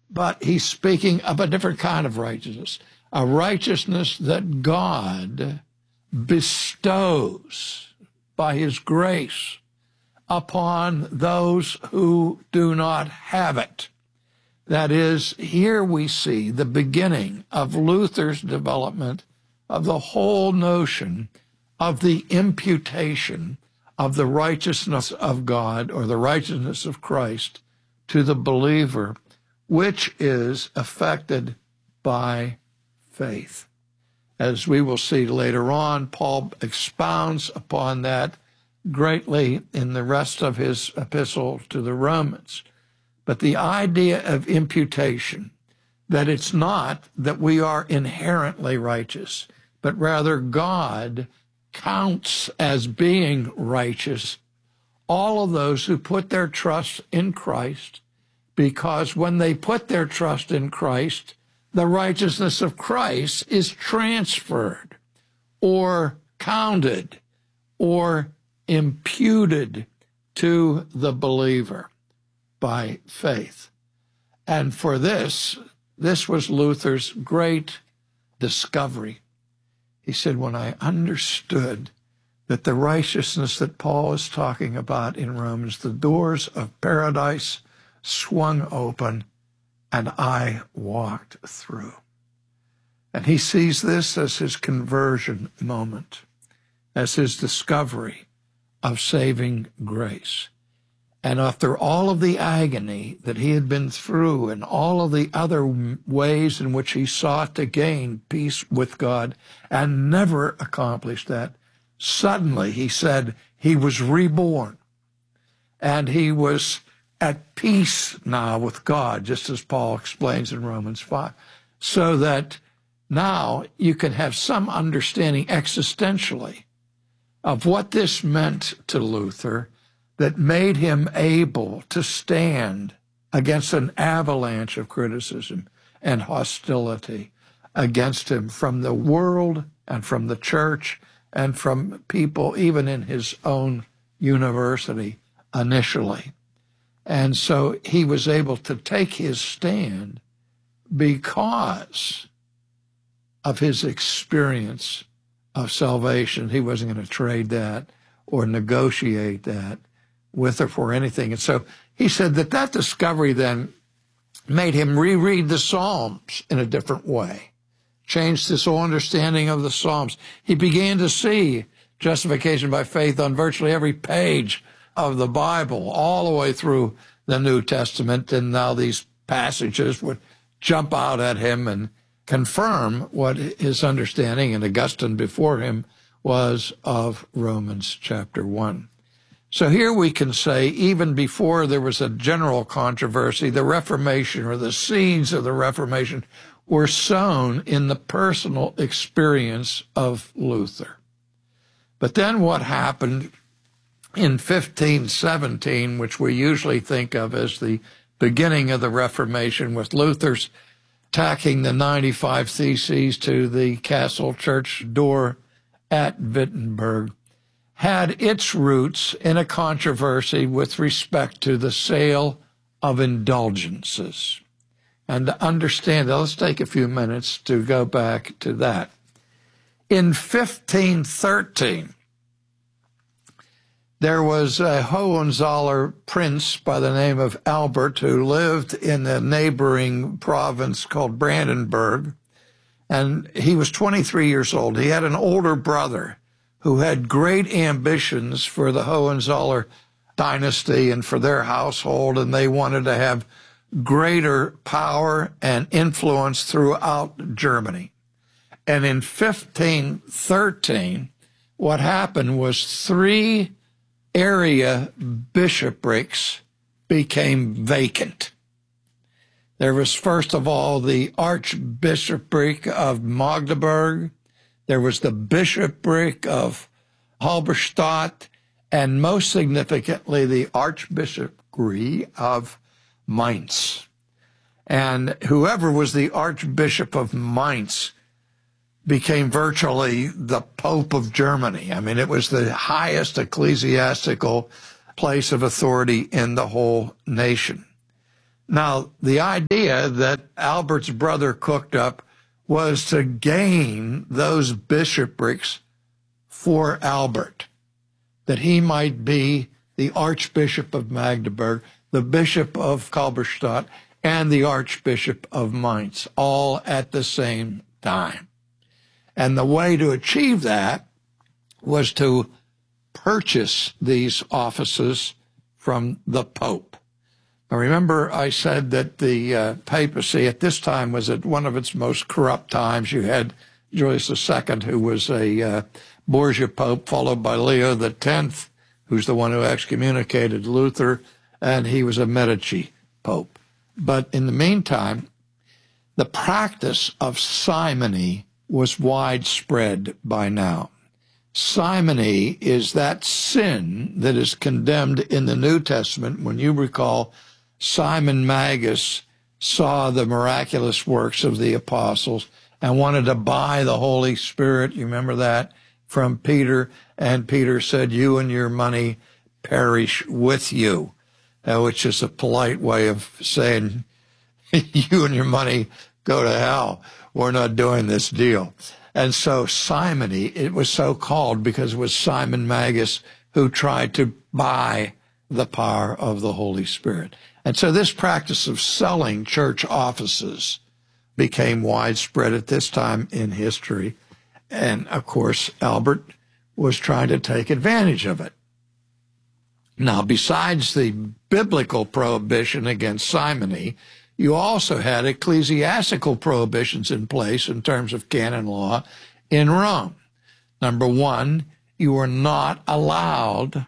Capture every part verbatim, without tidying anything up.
but he's speaking of a different kind of righteousness, a righteousness that God bestows by his grace upon those who do not have it. That is, here we see the beginning of Luther's development of the whole notion of the imputation of the righteousness of God, or the righteousness of Christ, to the believer, which is affected by faith. As we will see later on, Paul expounds upon that greatly in the rest of his epistle to the Romans. But the idea of imputation, that it's not that we are inherently righteous, but rather God counts as being righteous all of those who put their trust in Christ, because when they put their trust in Christ, the righteousness of Christ is transferred or counted or imputed to the believer by faith. And for this, this was Luther's great discovery. He said, when I understood that the righteousness that Paul is talking about in Romans, the doors of paradise swung open and I walked through. And he sees this as his conversion moment, as his discovery of saving grace. And after all of the agony that he had been through and all of the other ways in which he sought to gain peace with God and never accomplished that, suddenly, he said, he was reborn. And he was at peace now with God, just as Paul explains in Romans five, so that now you can have some understanding existentially of what this meant to Luther, that made him able to stand against an avalanche of criticism and hostility against him from the world and from the church and from people even in his own university initially. And so he was able to take his stand because of his experience of salvation. He wasn't going to trade that or negotiate that with or for anything. And so he said that that discovery then made him reread the Psalms in a different way, changed his whole understanding of the Psalms. He began to see justification by faith on virtually every page of the Bible, all the way through the New Testament. And now these passages would jump out at him and confirm what his understanding, and Augustine before him, was of Romans chapter one. So here we can say, even before there was a general controversy, the Reformation, or the seeds of the Reformation, were sown in the personal experience of Luther. But then what happened in fifteen seventeen, which we usually think of as the beginning of the Reformation, with Luther's tacking the ninety-five Theses to the castle church door at Wittenberg, had its roots in a controversy with respect to the sale of indulgences. And to understand that, let's take a few minutes to go back to that. In fifteen thirteen, there was a Hohenzoller prince by the name of Albert who lived in a neighboring province called Brandenburg, and he was twenty-three years old. He had an older brother who had great ambitions for the Hohenzoller dynasty and for their household, and they wanted to have greater power and influence throughout Germany. And in fifteen thirteen, what happened was three area bishoprics became vacant. There was, first of all, the Archbishopric of Magdeburg. There was the Bishopric of Halberstadt, and most significantly, the Archbishopric of Mainz. And whoever was the Archbishop of Mainz became virtually the Pope of Germany. I mean, it was the highest ecclesiastical place of authority in the whole nation. Now, the idea that Albert's brother cooked up was to gain those bishoprics for Albert, that he might be the Archbishop of Magdeburg, the Bishop of Halberstadt, and the Archbishop of Mainz, all at the same time. And the way to achieve that was to purchase these offices from the Pope. Now, remember, I said that the uh, papacy at this time was at one of its most corrupt times. You had Julius the Second, who was a uh, Borgia Pope, followed by Leo the Tenth, who's the one who excommunicated Luther, and he was a Medici Pope. But in the meantime, the practice of simony was widespread by now. Simony is that sin that is condemned in the New Testament. When you recall, Simon Magus saw the miraculous works of the apostles and wanted to buy the Holy Spirit, you remember that, from Peter, and Peter said, "You and your money perish with you," uh, which is a polite way of saying, you and your money go to hell. We're not doing this deal. And so simony, it was so called because it was Simon Magus who tried to buy the power of the Holy Spirit. And so this practice of selling church offices became widespread at this time in history. And, of course, Albert was trying to take advantage of it. Now, besides the biblical prohibition against simony, you also had ecclesiastical prohibitions in place in terms of canon law in Rome. Number one, you were not allowed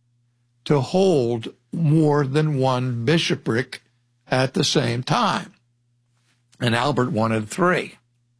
to hold more than one bishopric at the same time. And Albert wanted three.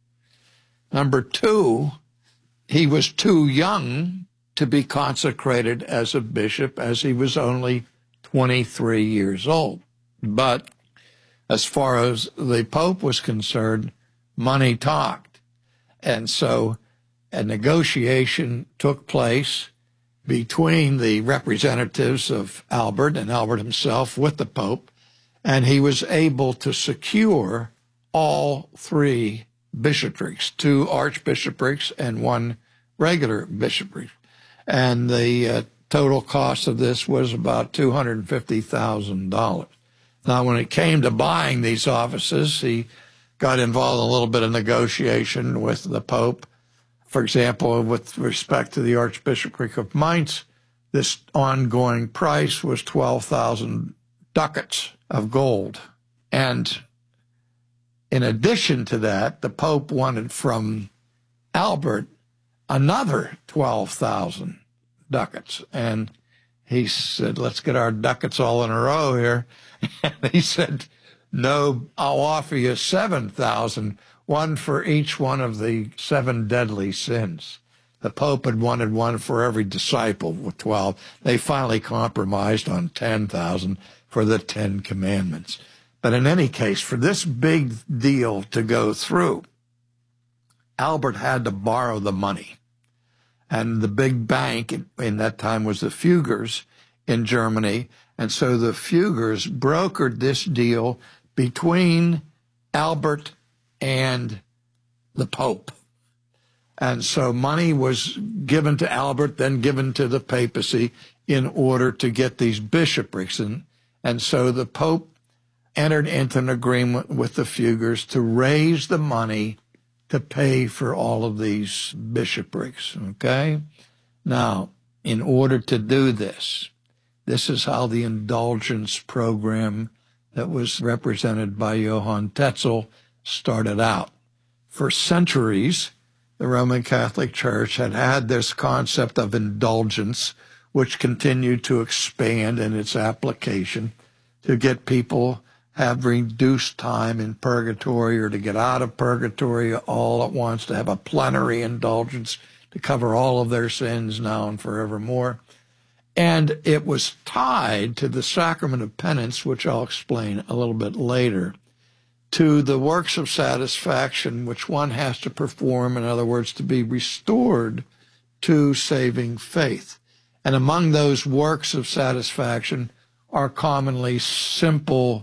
Number two, he was too young to be consecrated as a bishop, as he was only twenty-three years old. But as far as the Pope was concerned, money talked. And so a negotiation took place between the representatives of Albert and Albert himself with the Pope, and he was able to secure all three bishoprics, two archbishoprics and one regular bishopric. And the uh, total cost of this was about two hundred fifty thousand dollars. Now, when it came to buying these offices, he got involved in a little bit of negotiation with the Pope. For example, with respect to the Archbishopric of Mainz, this ongoing price was twelve thousand ducats of gold. And in addition to that, the Pope wanted from Albert another twelve thousand ducats. And he said, let's get our ducats all in a row here. And he said, no, I'll offer you seven thousand, one for each one of the seven deadly sins. The Pope had wanted one for every disciple with twelve. They finally compromised on ten thousand for the Ten Commandments. But in any case, for this big deal to go through, Albert had to borrow the money. And the big bank in, in that time was the Fuggers in Germany. And so the Fuggers brokered this deal between Albert and the Pope. And so money was given to Albert, then given to the papacy in order to get these bishoprics. And, and so the Pope entered into an agreement with the Fuggers to raise the money to pay for all of these bishoprics, okay? Now, in order to do this, this is how the indulgence program that was represented by Johann Tetzel started out. For centuries, the Roman Catholic Church had had this concept of indulgence, which continued to expand in its application to get people have reduced time in purgatory or to get out of purgatory all at once, to have a plenary indulgence to cover all of their sins now and forevermore. And it was tied to the sacrament of penance, which I'll explain a little bit later, to the works of satisfaction, which one has to perform, in other words, to be restored to saving faith. And among those works of satisfaction are commonly simple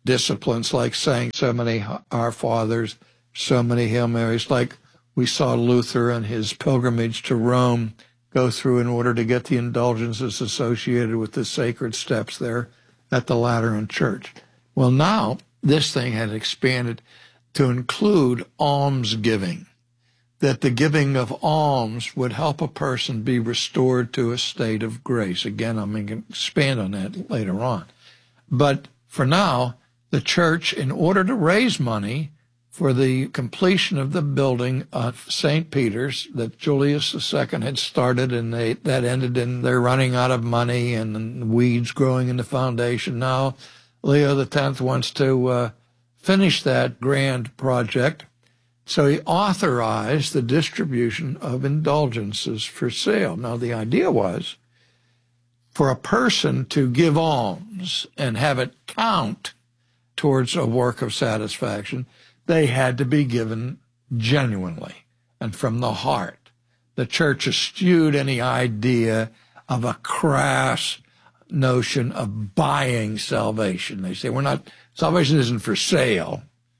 disciplines like saying so many Our Fathers, so many Hail Marys, like we saw Luther and his pilgrimage to Rome go through in order to get the indulgences associated with the sacred steps there at the Lateran Church. Well, now this thing had expanded to include almsgiving, that the giving of alms would help a person be restored to a state of grace. Again, I'm going to expand on that later on. But for now, the church, in order to raise money for the completion of the building of Saint Peter's that Julius the Second had started, and they, that ended in their running out of money and weeds growing in the foundation. Now, Leo the Tenth wants to uh, finish that grand project, so he authorized the distribution of indulgences for sale. Now, the idea was for a person to give alms and have it count towards a work of satisfaction, they had to be given genuinely and from the heart. The church eschewed any idea of a crass notion of buying salvation. They say, we're not, salvation isn't for sale,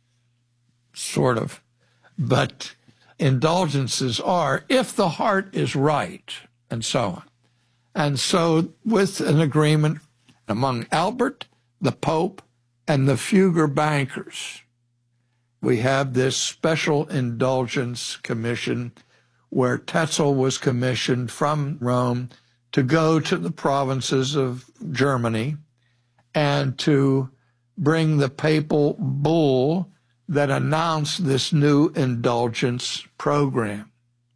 sort of, but indulgences are if the heart is right, and so on. And so with an agreement among Albert, the Pope, and the Fugger bankers, we have this special indulgence commission where Tetzel was commissioned from Rome to go to the provinces of Germany and to bring the papal bull that announced this new indulgence program.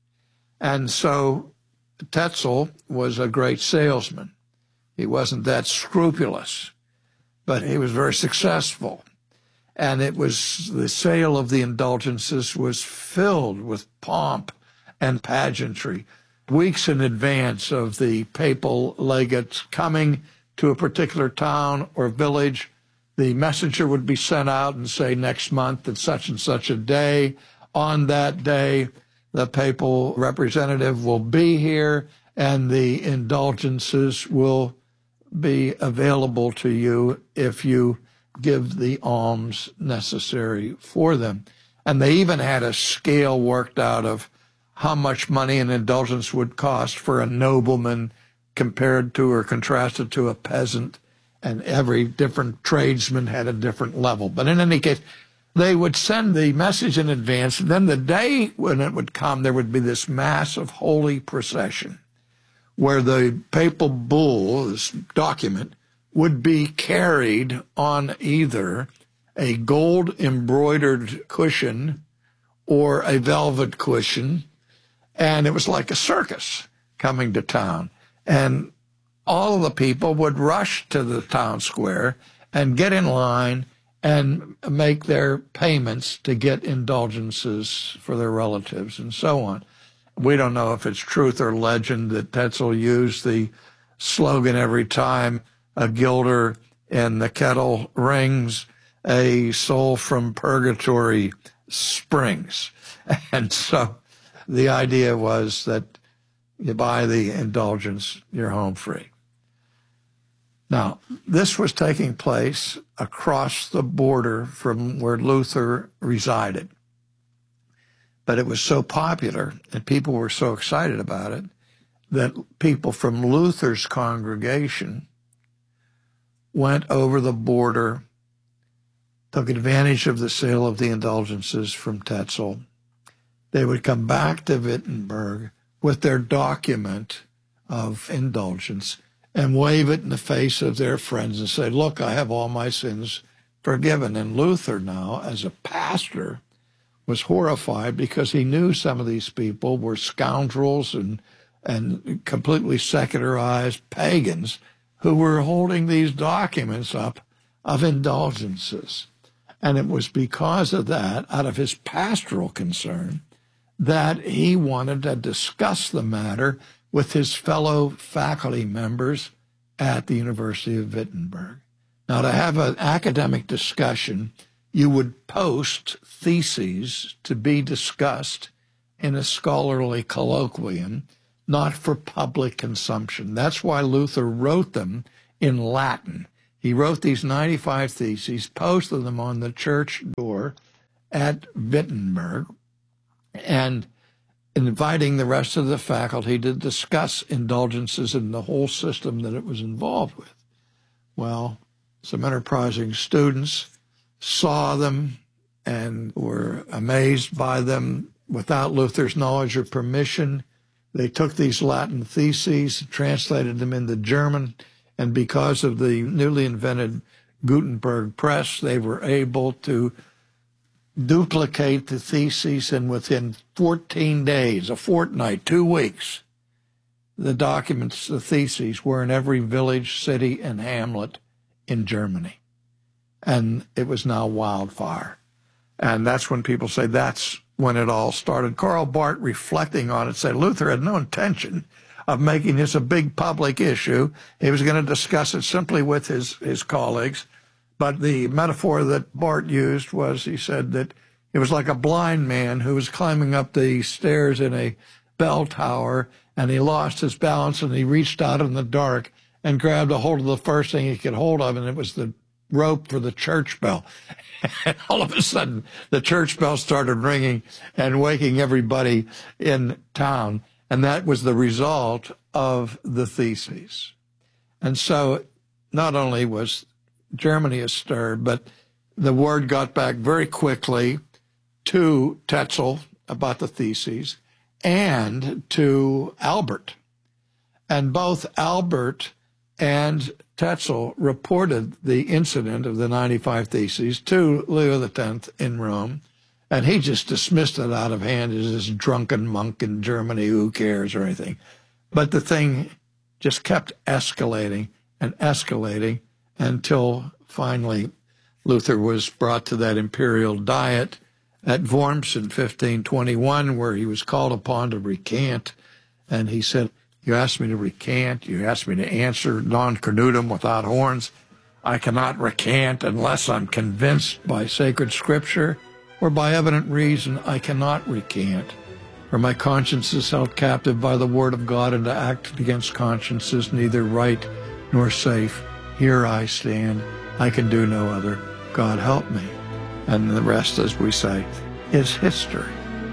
And so Tetzel was a great salesman. He wasn't that scrupulous, but he was very successful. And it was, the sale of the indulgences was filled with pomp and pageantry. Weeks in advance of the papal legates coming to a particular town or village, the messenger would be sent out and say, next month at such and such a day, on that day, the papal representative will be here and the indulgences will be available to you if you give the alms necessary for them. And they even had a scale worked out of how much money an indulgence would cost for a nobleman compared to or contrasted to a peasant, and every different tradesman had a different level. But in any case, they would send the message in advance, and then the day when it would come, there would be this massive holy procession where the papal bull, this document, would be carried on either a gold-embroidered cushion or a velvet cushion, and it was like a circus coming to town. And all of the people would rush to the town square and get in line and make their payments to get indulgences for their relatives and so on. We don't know if it's truth or legend that Tetzel used the slogan every time a guilder in the kettle rings, a soul from purgatory springs. And so the idea was that you buy the indulgence, you're home free. Now, this was taking place across the border from where Luther resided. But it was so popular and people were so excited about it that people from Luther's congregation went over the border, took advantage of the sale of the indulgences from Tetzel. They would come back to Wittenberg with their document of indulgence and wave it in the face of their friends and say, look, I have all my sins forgiven. And Luther now, as a pastor, was horrified because he knew some of these people were scoundrels and, and completely secularized pagans who were holding these documents up of indulgences. And it was because of that, out of his pastoral concern, that he wanted to discuss the matter with his fellow faculty members at the University of Wittenberg. Now, to have an academic discussion, you would post theses to be discussed in a scholarly colloquium, not for public consumption. That's why Luther wrote them in Latin. He he wrote these ninety-five theses, posted them on the church door at Wittenberg, and inviting the rest of the faculty to discuss indulgences in the whole system that it was involved with. Well, some enterprising students saw them and were amazed by them. Without Luther's knowledge or permission, they took these Latin theses, translated them into German, and because of the newly invented Gutenberg press, they were able to duplicate the theses, and within fourteen days, a fortnight, two weeks, the documents, the theses, were in every village, city, and hamlet in Germany. And it was now wildfire. And that's when people say that's when it all started. Karl Barth, reflecting on it, said Luther had no intention of making this a big public issue. He was going to discuss it simply with his, his colleagues. But the metaphor that Barth used was, he said that it was like a blind man who was climbing up the stairs in a bell tower, and he lost his balance, and he reached out in the dark and grabbed a hold of the first thing he could hold of, and it was the rope for the church bell. And all of a sudden, the church bell started ringing and waking everybody in town. And that was the result of the theses. And so not only was Germany astir, but the word got back very quickly to Tetzel about the theses and to Albert. And both Albert and Tetzel reported the incident of the ninety-five Theses to Leo the Tenth in Rome, and he just dismissed it out of hand as this drunken monk in Germany, who cares or anything. But the thing just kept escalating and escalating until finally Luther was brought to that imperial diet at Worms in fifteen twenty-one, where he was called upon to recant, and he said, "You asked me to recant, you asked me to answer non cornutum without horns. I cannot recant unless I'm convinced by sacred scripture, or by evident reason I cannot recant. For my conscience is held captive by the word of God, and to act against conscience is neither right nor safe. Here I stand, I can do no other. God help me." And the rest, as we say, is history.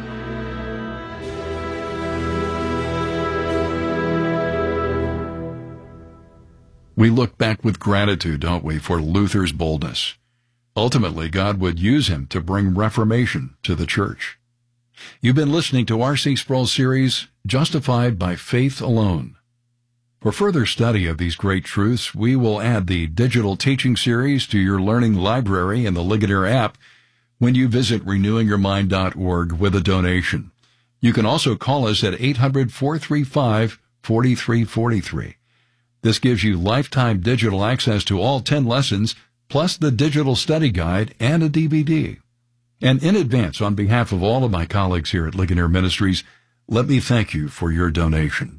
We look back with gratitude, don't we, for Luther's boldness. Ultimately, God would use him to bring reformation to the church. You've been listening to R C Sproul's series, Justified by Faith Alone. For further study of these great truths, we will add the digital teaching series to your learning library in the Ligonier app when you visit renewing your mind dot org with a donation. You can also call us at eight hundred, four three five, four three four three. This gives you lifetime digital access to all ten lessons, plus the digital study guide and a D V D. And in advance, on behalf of all of my colleagues here at Ligonier Ministries, let me thank you for your donation.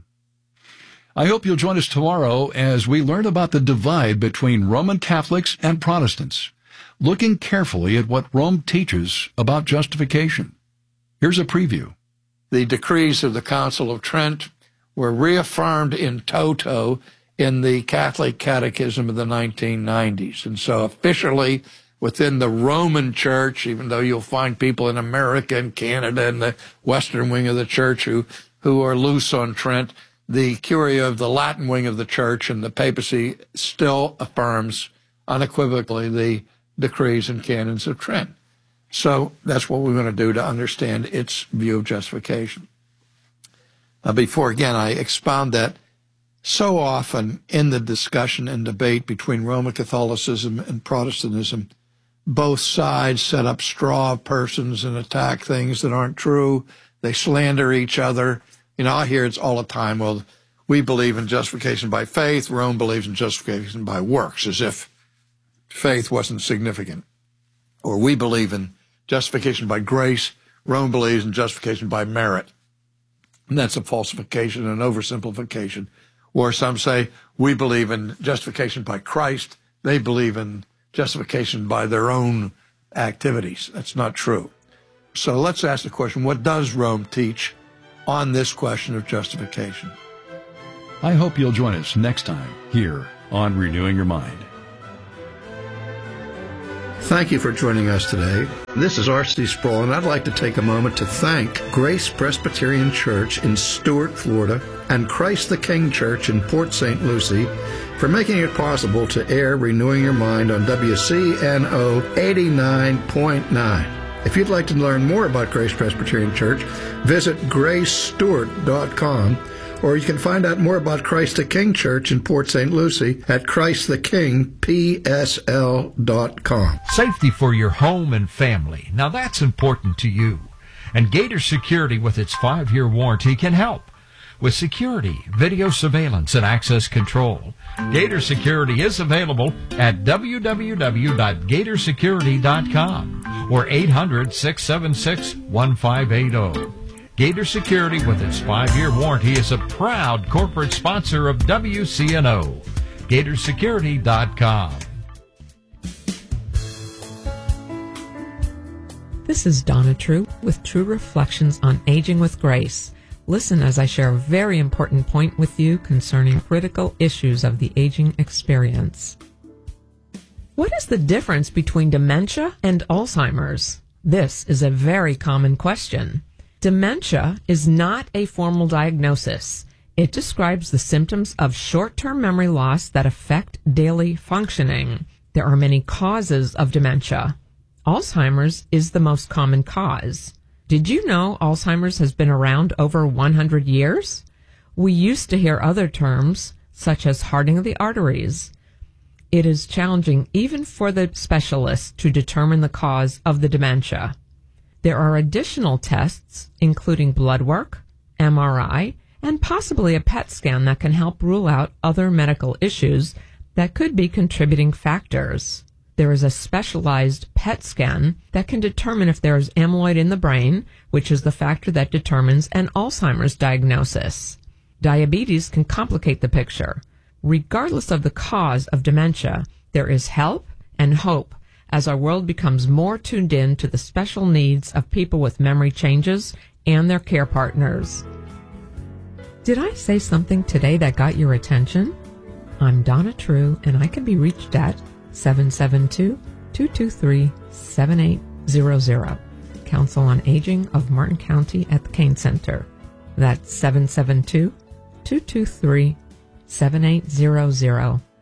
I hope you'll join us tomorrow as we learn about the divide between Roman Catholics and Protestants, looking carefully at what Rome teaches about justification. Here's a preview. The decrees of the Council of Trent were reaffirmed in toto in the Catholic Catechism of the nineteen nineties. And so officially within the Roman Church, even though you'll find people in America and Canada and the Western wing of the Church who, who are loose on Trent, the Curia of the Latin wing of the Church and the papacy still affirms unequivocally the decrees and canons of Trent. So that's what we're going to do to understand its view of justification. Now, before, again, I expound that, so often in the discussion and debate between Roman Catholicism and Protestantism, both sides set up straw persons and attack things that aren't true. They slander each other. You know, I hear it's all the time, well, we believe in justification by faith, Rome believes in justification by works, as if faith wasn't significant. Or we believe in justification by grace, Rome believes in justification by merit. And that's a falsification and an oversimplification. Or some say, we believe in justification by Christ, they believe in justification by their own activities. That's not true. So let's ask the question, what does Rome teach on this question of justification? I hope you'll join us next time here on Renewing Your Mind. Thank you for joining us today. This is R C Sproul, and I'd like to take a moment to thank Grace Presbyterian Church in Stuart, Florida, and Christ the King Church in Port Saint Lucie for making it possible to air Renewing Your Mind on W C N O eighty-nine point nine. If you'd like to learn more about Grace Presbyterian Church, visit grace stewart dot com, or you can find out more about Christ the King Church in Port Saint Lucie at christ the king p s l dot com. Safety for your home and family. Now that's important to you. And Gator Security, with its five-year warranty, can help with security, video surveillance, and access control. Gator Security is available at w w w dot gator security dot com or eight hundred, six seven six, one five eight zero. Gator Security, with its five-year warranty, is a proud corporate sponsor of W C N O. gator security dot com. This is Donna True with True Reflections on Aging with Grace. Listen as I share a very important point with you concerning critical issues of the aging experience. What is the difference between dementia and Alzheimer's? This is a very common question. Dementia is not a formal diagnosis. It describes the symptoms of short-term memory loss that affect daily functioning. There are many causes of dementia. Alzheimer's is the most common cause. Did you know Alzheimer's has been around over one hundred years? We used to hear other terms, such as hardening of the arteries. It is challenging even for the specialists to determine the cause of the dementia. There are additional tests, including blood work, M R I, and possibly a P E T scan that can help rule out other medical issues that could be contributing factors. There is a specialized P E T scan that can determine if there is amyloid in the brain, which is the factor that determines an Alzheimer's diagnosis. Diabetes can complicate the picture. Regardless of the cause of dementia, there is help and hope as our world becomes more tuned in to the special needs of people with memory changes and their care partners. Did I say something today that got your attention? I'm Donna True, and I can be reached at seven seven two, two two three, seven eight zero zero. Council on Aging of Martin County at the Kane Center. That's seven seven two, two two three, seven eight zero zero.